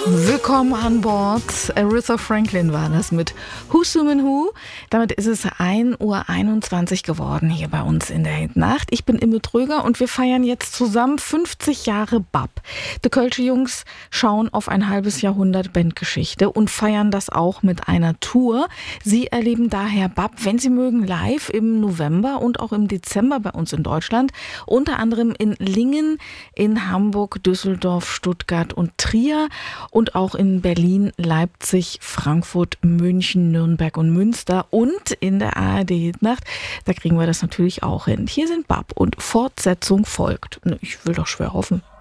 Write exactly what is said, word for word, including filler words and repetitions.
Willkommen an Bord. Aretha Franklin war das mit Who's Sumin Who. Damit ist es ein Uhr einundzwanzig geworden hier bei uns in der Hitnacht. Ich bin Imme Tröger und wir feiern jetzt zusammen fünfzig Jahre B A P. Die Kölsche Jungs schauen auf ein halbes Jahrhundert Bandgeschichte und feiern das auch mit einer Tour. Sie erleben daher B A P, wenn Sie mögen, live im November und auch im Dezember bei uns in Deutschland. Unter anderem in Lingen, in Hamburg, Düsseldorf, Stuttgart und Trier. Und auch in Berlin, Leipzig, Frankfurt, München, Nürnberg und Münster und in der A R D-Hitnacht, da kriegen wir das natürlich auch hin. Hier sind B A P und Fortsetzung folgt. Ich will doch schwer hoffen.